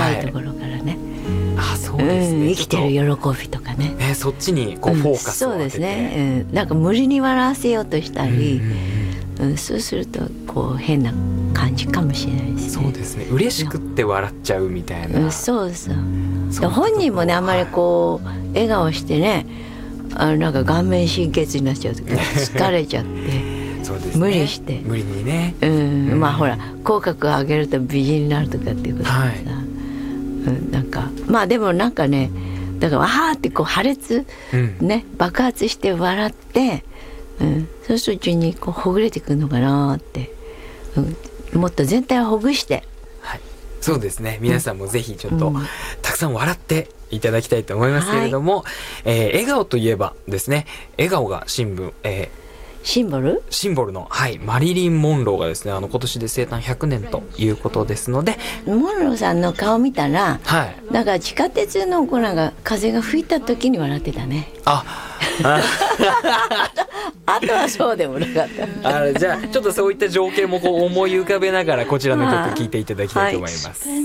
若いところからね、 あ、そうですね、 生きてる喜びとかね、 そっちにこうフォーカスを当てて、 そうですね、なんか無理に笑わせようとしたり、そうするとこう変な感じかもしれないですね。 そうですね、嬉しくって笑っちゃうみたいな、 そうそう、本人もねあんまりこう笑顔してね、なんか顔面神経痛になっちゃうとか疲れちゃってそうですね、 無理して無理にね、 まあほら口角を上げると美人になるとかっていうことでさ、なんかまあでもなんかね、だからわーってこう破裂、ね、爆発して笑って、そうするとうちにこうほぐれてくるのかなって、もっと全体をほぐして、 そうですね、皆さんもぜひちょっと、たくさん笑っていただきたいと思いますけれども、笑顔といえばですね、笑顔がシンボルの、マリリン・モンローがですね、今年で生誕100年ということですので、 モンローさんの顔見たら、なんか地下鉄のなんか風が吹いた時に笑ってたね。あとはそうでもなかった。 じゃあちょっとそういった情景もこう思い浮かべながらこちらの曲聴いていただきたいと思います。